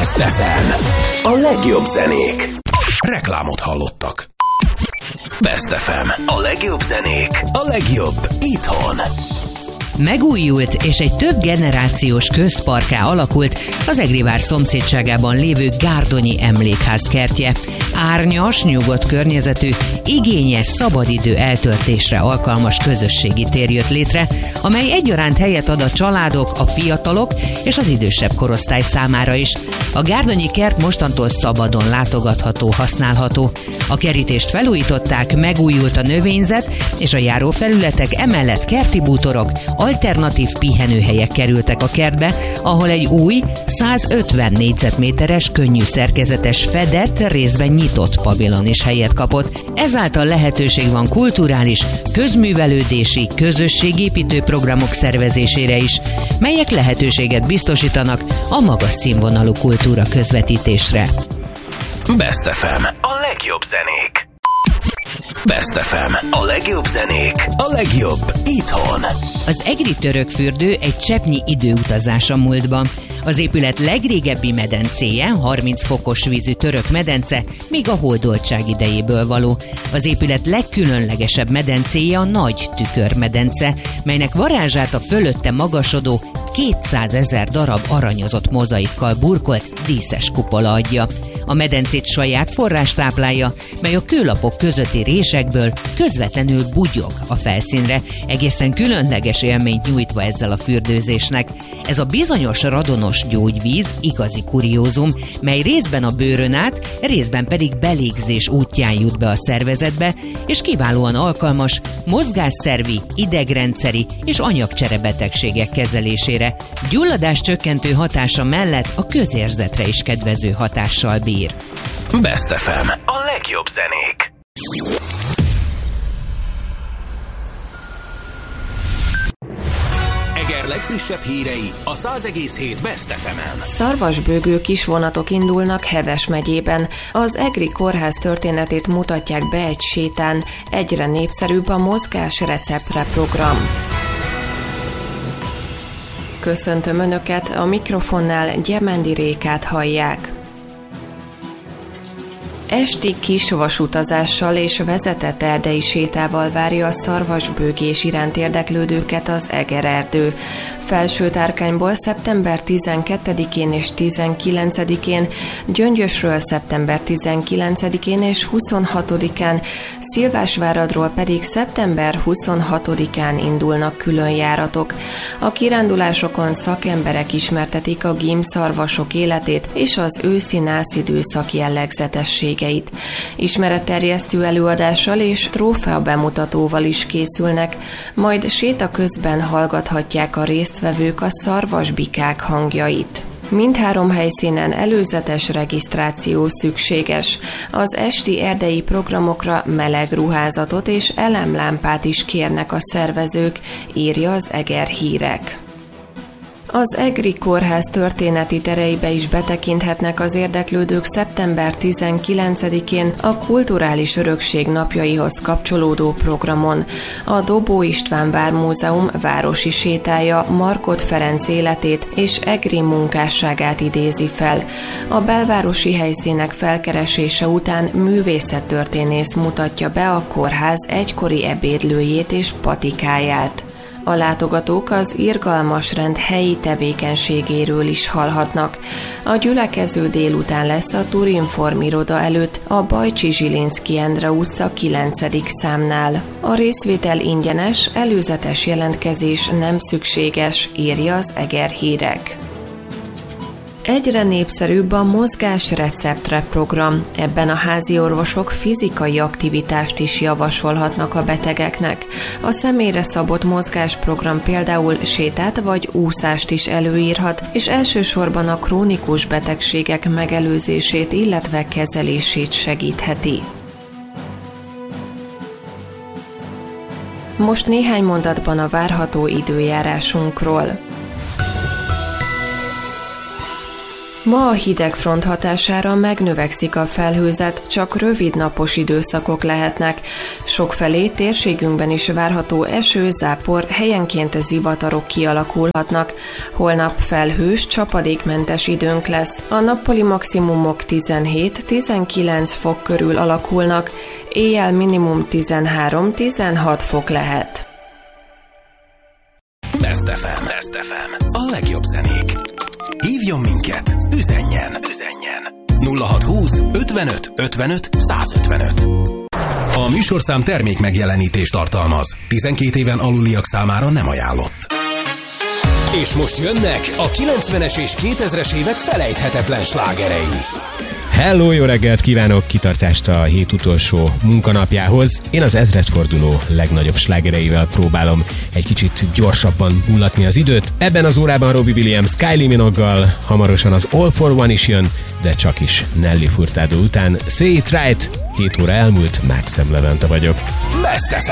Best FM. A legjobb zenék. Reklámot hallottak. Best FM. A legjobb zenék. A legjobb itthon. Megújult és egy több generációs közparkká alakult az Egrivár szomszédságában lévő Gárdonyi Emlékház kertje. Árnyas, nyugodt környezetű, igényes, szabadidő eltöltésre alkalmas közösségi tér jött létre, amely egyaránt helyet ad a családok, a fiatalok és az idősebb korosztály számára is. A Gárdonyi kert mostantól szabadon látogatható, használható. A kerítést felújították, megújult a növényzet és a járófelületek, emellett kerti bútorok, alternatív pihenőhelyek kerültek a kertbe, ahol egy új, 150 négyzetméteres, könnyű szerkezetes, fedett, részben nyitott pavilon is helyet kapott. Ezáltal lehetőség van kulturális, közművelődési, közösségépítő programok szervezésére is, melyek lehetőséget biztosítanak a magas színvonalú kultúra közvetítésre. Best FM. A legjobb zenék. Best FM. A legjobb zenék. A legjobb itthon. Az egri törökfürdő egy cseppnyi időutazás a múltban. Az épület legrégebbi medencéje, 30 fokos vízű török medence, még a hódoltság idejéből való. Az épület legkülönlegesebb medencéje a Nagy Tükörmedence, melynek varázsát a fölötte magasodó 200 000 darab aranyozott mozaikkal burkolt díszes kupola adja. A medencét saját forrás táplálja, mely a kőlapok közötti résekből közvetlenül bugyog a felszínre, egészen különleges élményt nyújtva ezzel a fürdőzésnek. Ez a bizonyos radonos gyógyvíz igazi kuriózum, mely részben a bőrön át, részben pedig belégzés útján jut be a szervezetbe, és kiválóan alkalmas mozgásszervi, idegrendszeri és anyagcsere betegségek kezelésére. Gyulladás csökkentő hatása mellett a közérzetre is kedvező hatással bír. Best FM. A legjobb zenék. Eger legfrissebb hírei a 100,7 Best FM-en. Szarvasbőgő kisvonatok indulnak Heves megyében. Az egri kórház történetét mutatják be egy sétán. Egyre népszerűbb a mozgás receptre program. Köszöntöm Önöket, a mikrofonnál Gyemendi Rékát hallják. Esti kis vasutazással és vezetett erdei sétával várja a szarvasbőgés iránt érdeklődőket az Eger erdő. Felsőtárkányból szeptember 12-én és 19-én, Gyöngyösről szeptember 19-én és 26-án, Szilvásváradról pedig szeptember 26-án indulnak különjáratok. A kirándulásokon szakemberek ismertetik a gímszarvasok életét és az őszi-nász időszak jellegzetességeit. Ismeretterjesztő előadással és trófea bemutatóval is készülnek, majd séta közben hallgathatják a résztvevők a szarvasbikák hangjait. Mindhárom helyszínen előzetes regisztráció szükséges. Az esti erdei programokra meleg ruházatot és elemlámpát is kérnek a szervezők, írja az Eger Hírek. Az Egri Kórház történeti tereibe is betekinthetnek az érdeklődők szeptember 19-én a Kulturális Örökség napjaihoz kapcsolódó programon. A Dobó István Vármúzeum városi sétája Markot Ferenc életét és egri munkásságát idézi fel. A belvárosi helyszínek felkeresése után művészettörténész mutatja be a kórház egykori ebédlőjét és patikáját. A látogatók az irgalmas rend helyi tevékenységéről is hallhatnak. A gyülekező délután lesz a Turinform iroda előtt a Bajcsi Zsilinszky Endre utca 9. számnál. A részvétel ingyenes, előzetes jelentkezés nem szükséges, írja az Eger Hírek. Egyre népszerűbb a mozgás receptre program. Ebben a házi orvosok fizikai aktivitást is javasolhatnak a betegeknek. A személyre szabott mozgásprogram például sétát vagy úszást is előírhat, és elsősorban a krónikus betegségek megelőzését, illetve kezelését segítheti. Most néhány mondatban a várható időjárásunkról. Ma a hidegfront hatására megnövekszik a felhőzet, csak rövid napos időszakok lehetnek. Sokfelé térségünkben is várható eső, zápor, helyenként zivatarok kialakulhatnak. Holnap felhős, csapadékmentes időnk lesz. A nappali maximumok 17-19 fok körül alakulnak, éjjel minimum 13-16 fok lehet. Best FM. A legjobb zenék. Hívjon minket, üzenjen. 0620 55 55 155. A műsorszám termék megjelenítést tartalmaz. 12 éven aluliak számára nem ajánlott. És most jönnek a 90-es és 2000-es évek felejthetetlen slágerei. Hello, jó reggelt kívánok, kitartást a hét utolsó munkanapjához. Én az ezredforduló legnagyobb slágereivel próbálom egy kicsit gyorsabban mulatni az időt. Ebben az órában Robbie Williams Kylie Minogue-gal, hamarosan az All for One is jön, de csak is Nelly Furtado után. Say It Right, 7 óra elmúlt, Mákszem Levente vagyok. Best FM.